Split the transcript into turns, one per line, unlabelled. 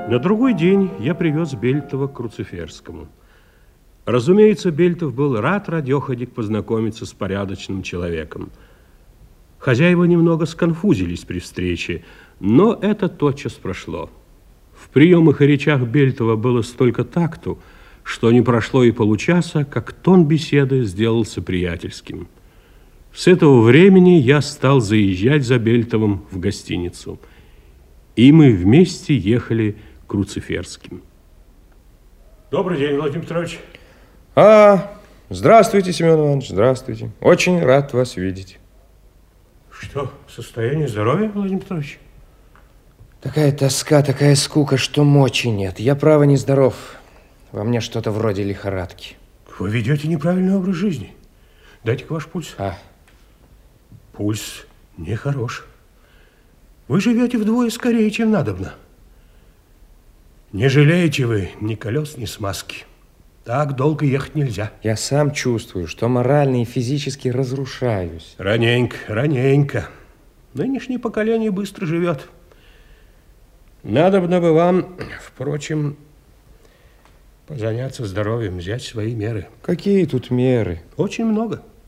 На другой день я привез Бельтова к Круциферскому. Разумеется, Бельтов был рад радеханик познакомиться с порядочным человеком. Хозяева немного сконфузились при встрече, но это тотчас прошло. В приемах и речах Бельтова было столько такту, что не прошло и получаса, как тон беседы сделался приятельским. С этого времени я стал заезжать за Бельтовым в гостиницу, и мы вместе ехали к Круциферским. Добрый день, Владимир Петрович.
Здравствуйте, Семен Иванович, здравствуйте. Очень рад вас видеть.
Что, состояние здоровья, Владимир Петрович?
Такая тоска, такая скука, что мочи нет. Я, право, нездоров. Во мне что-то вроде лихорадки.
Вы ведете неправильный образ жизни. Дайте-ка ваш пульс. Пульс нехорош. Вы живете вдвое скорее, чем надобно. Не жалеете вы ни колес, ни смазки. Так долго ехать нельзя.
Я сам чувствую, что морально и физически разрушаюсь.
Раненько, раненько. Нынешнее поколение быстро живет. Надобно бы вам, впрочем, заняться здоровьем, взять свои меры.
Какие тут меры?
Очень много.